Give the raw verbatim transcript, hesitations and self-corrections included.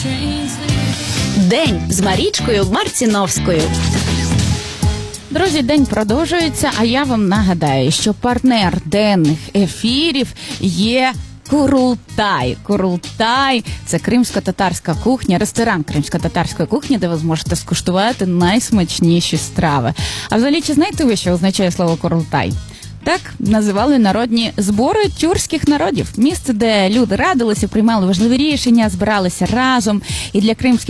День з Марічкою Марціновською. Друзі, день продовжується, а я вам нагадаю, що партнер денних ефірів є Курултай. Курултай – це кримсько-татарська кухня, ресторан кримсько-татарської кухні, де ви зможете скуштувати найсмачніші страви. А взагалі, чи знаєте ви, що означає слово Курултай? Так називали народні збори тюркських народів. Місце, де люди радилися, приймали важливі рішення, збиралися разом. І для кримських